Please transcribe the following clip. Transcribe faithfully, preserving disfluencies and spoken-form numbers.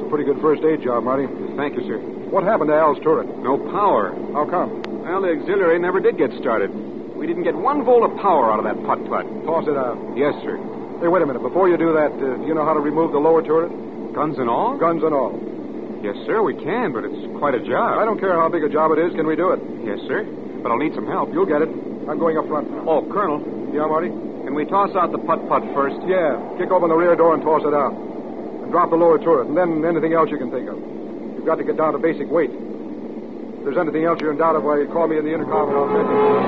pretty good first aid job, Marty. Thank you, sir. What happened to Al's turret? No power. How come? Well, the auxiliary never did get started. We didn't get one volt of power out of that putt-putt. Toss it out. Yes, sir. Hey, wait a minute. Before you do that, uh, do you know how to remove the lower turret? Guns and all? Guns and all. Yes, sir, we can, but it's quite a job. I don't care how big a job it is. Can we do it? Yes, sir. But I'll need some help. You'll get it. I'm going up front now. Oh, Colonel. Yeah, Marty? Can we toss out the putt-putt first? Yeah. Kick open the rear door and toss it out. And drop the lower turret, and then anything else you can think of. You've got to get down to basic weight. If there's anything else you're in doubt of, why, call me in the intercom and I'll send you.